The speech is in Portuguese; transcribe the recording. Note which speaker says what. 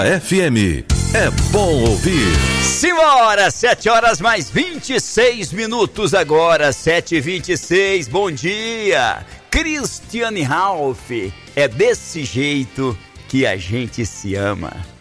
Speaker 1: FM, é bom ouvir.
Speaker 2: Simbora, 7h mais 26 agora, 7h26, bom dia. Cristiane Ralph, é desse jeito que a gente se ama.